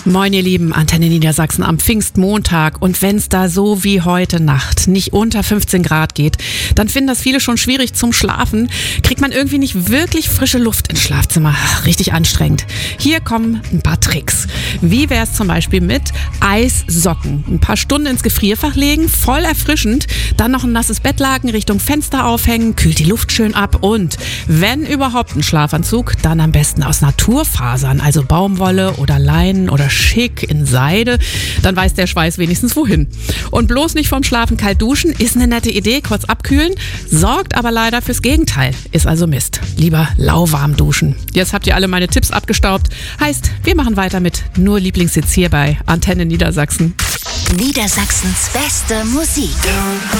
Moin ihr Lieben, Antenne Niedersachsen am Pfingstmontag, und wenn es da so wie heute Nacht nicht unter 15 Grad geht, dann finden das viele schon schwierig zum Schlafen. Kriegt man irgendwie nicht wirklich frische Luft ins Schlafzimmer. Richtig anstrengend. Hier kommen ein paar Tricks. Wie wäre es zum Beispiel mit Eissocken? Ein paar Stunden ins Gefrierfach legen, voll erfrischend, dann noch ein nasses Bettlaken Richtung Fenster aufhängen, kühlt die Luft schön ab und, wenn überhaupt ein Schlafanzug, dann am besten aus Naturfasern, also Baumwolle oder Leinen oder schick in Seide, dann weiß der Schweiß wenigstens wohin. Und bloß nicht vorm Schlafen kalt duschen, ist eine nette Idee, kurz abkühlen, sorgt aber leider fürs Gegenteil, ist also Mist. Lieber lauwarm duschen. Jetzt habt ihr alle meine Tipps abgestaubt, heißt, wir machen weiter mit nur Lieblingssitz hier bei Antenne Niedersachsen. Niedersachsens beste Musik.